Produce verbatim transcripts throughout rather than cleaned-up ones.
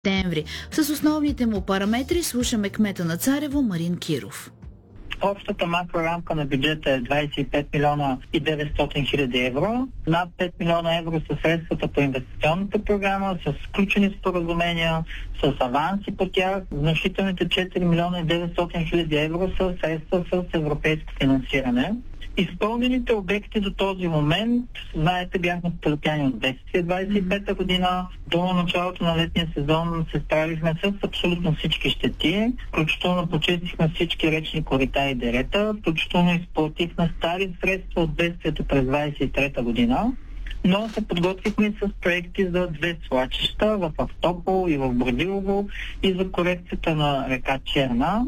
септември. С основните му параметри слушаме кмета на Царево Марин Киров. Общата макрорамка на бюджета е двадесет и пет милиона и деветстотин хиляди евро. Над пет милиона евро са средствата по инвестиционната програма, с включени споразумения, с аванси по тях. Значителните четири милиона и деветстотин хиляди евро са средства с европейско финансиране. Изпълнените обекти до този момент, знаете, бяхме потърпяни от бедствие двадесет и пета година. До началото на летния сезон се справихме с абсолютно всички щети, включително почистихме всички речни корита и дерета, включително изплатихме стари средства от бедствието през двадесет и трета година. Но се подготвихме с проекти за две свлачища в Ахтопол и в Бродилово и за корекцията на река Черна.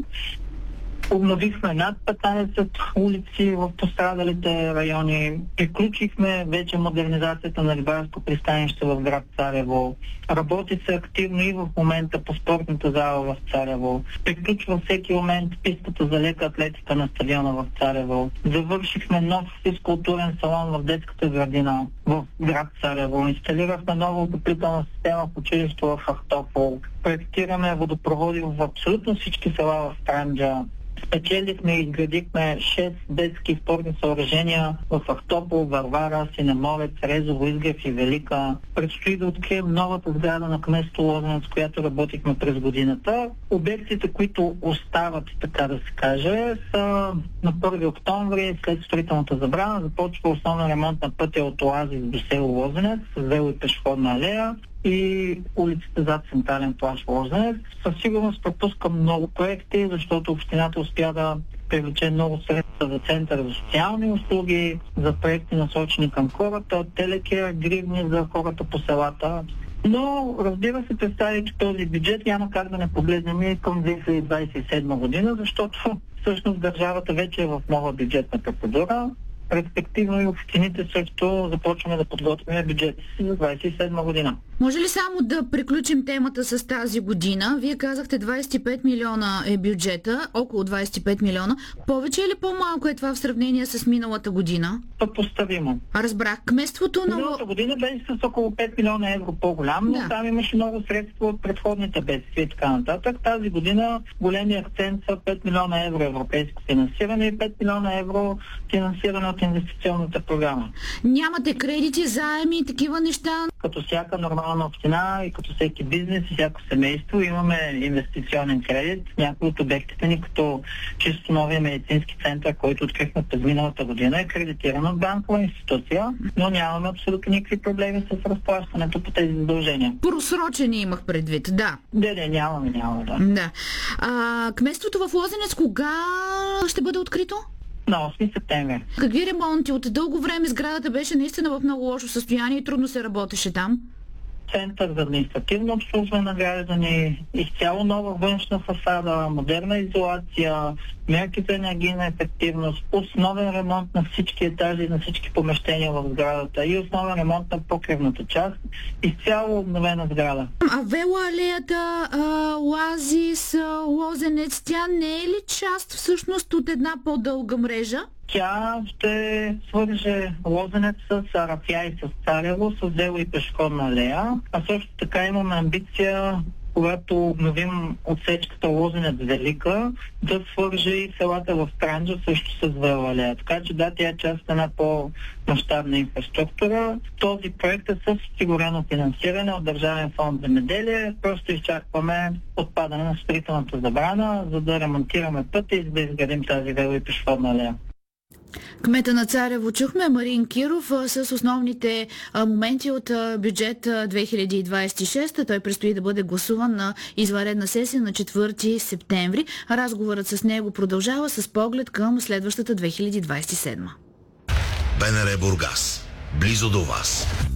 Обновихме над петнадесет улици в пострадалите райони. Приключихме вече модернизацията на рибарско пристанище в град Царево. Работи се активно и в момента по спортната зала в Царево. Приключва всеки момент пистата за лека атлетика на стадиона в Царево. Завършихме нов физкултурен салон в детската градина в град Царево. Инсталирахме нова отоплителна система в училището в Ахтопол. Проектираме водопроводи в абсолютно всички села в Странджа. Спечелихме и изградихме шест детски спортни съоръжения в Ахтопол, Варвара, Синеморец, Резово, Изгрев и Велика. Предстои да открием новата сграда на кметство Лозенец, с която работихме през годината. Обектите, които остават, така да се каже, са на първи октомври, след строителната забрана, започва основен ремонт на пътя от Оазис до село Лозенец, с вело и пешеходна алея и улиците зад централен плаж Лозенец. Със сигурност пропускам много проекти, защото общината успя да привлече много средства за център за социални услуги, за проекти насочени към хората, телекер, гривни за хората по селата. Но, разбира се, представи, че този бюджет няма как да не погледнем и към две хиляди двадесет и седма година, защото всъщност държавата вече е в нова бюджетна процедура. Респективно и общините също започваме да подготвяме бюджет за двадесет и седма година. Може ли само да приключим темата с тази година? Вие казахте двадесет и пет милиона е бюджета, около двадесет и пет милиона. Повече или по-малко е това в сравнение с миналата година? Съпоставимо. Разбрах. Кметството на... Миналата година беше с около пет милиона евро по-голям, но да. Там имаше много средства от предходните бедствия и така нататък. Тази година големия акцент са пет милиона евро европейско финансиране и пет милиона евро финансиране от инвестиционната програма. Нямате кредити, заеми и такива неща? Като всяка нормална община и като всеки бизнес и всяко семейство имаме инвестиционен кредит. Някои от обектите ни, като чисто новия медицински център, който открихме през миналата година, е кредитиран от банкова институция, но нямаме абсолютно никакви проблеми с разплащането по тези задължения. Просрочени имах предвид, да. Не, не, нямаме, нямаме, да. да. А, кметството в Лозенец кога ще бъде открито? На осми септември. Какви ремонти? От дълго време сградата беше наистина в много лошо състояние и трудно се работеше там. Център за административно обслужване на граждани, изцяло нова външна фасада, модерна изолация, мерки за енергийна ефективност, основен ремонт на всички етажи, на всички помещения в сградата и основен ремонт на покривната част, изцяло обновена сграда. А Вела алеята, Оазис, Лозенец, тя не е ли част всъщност от една по-дълга мрежа? Тя ще свърже Лозенец с Арафя и с Царево, с вело и пешеходна алея. А също така имаме амбиция, когато обновим отсечката Лозенец Велика, да свърже и селата в Странджа също с вело алея. Така че да, тя е част от една по-мащабна инфраструктура. Този проект е с осигурено финансиране от Държавен фонд земеделие. Просто изчакваме отпадане на строителната забрана, за да ремонтираме пътя и да изградим тази вело и пешеходна алея. Кмета на Царево чухме Марин Киров с основните а, моменти от а, бюджет две хиляди двадесет и шеста. Той предстои да бъде гласуван на извънредна сесия на четвърти септември. Разговорът с него продължава с поглед към следващата две хиляди двадесет и седма. БНР Бургас. Близо до вас.